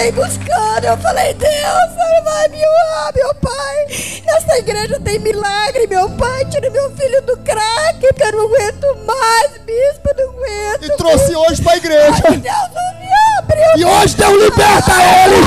saí buscando. Eu falei, Deus, o Senhor vai me honrar, meu pai. Nessa igreja tem milagre, meu pai. Tira meu filho do crack, porque eu não aguento mais, bispo, não aguento. E trouxe hoje pra igreja. Ai, Deus não me abre. E hoje Deus liberta ele.